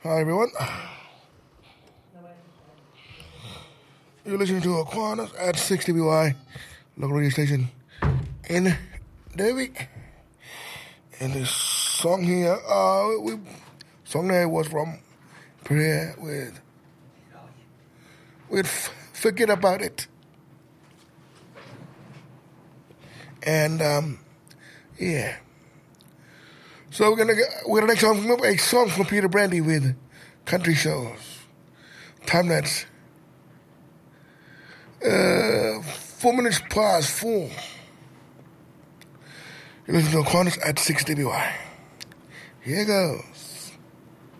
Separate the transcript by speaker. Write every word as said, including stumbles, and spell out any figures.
Speaker 1: Hi everyone. You're listening to Aquinas at six W I, local radio station in Davie. And this song here, uh, we song there was from Prayer with with Forget About It. And um, yeah. So we're gonna get, we're gonna next song from a song from Peter Brandy with Country Shows. Time that's uh, four minutes past four. You're listening to Aquinas at six W I. Here goes.